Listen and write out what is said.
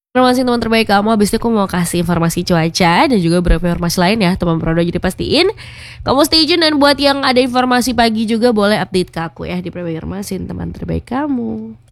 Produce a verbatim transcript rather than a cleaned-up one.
Informasi teman terbaik kamu, habis itu aku mau kasih informasi cuaca dan juga beberapa informasi lain ya teman Prodo. Jadi pastiin kamu stay tune, dan buat yang ada informasi pagi juga boleh update ke aku ya di Prodo Informasi teman terbaik kamu.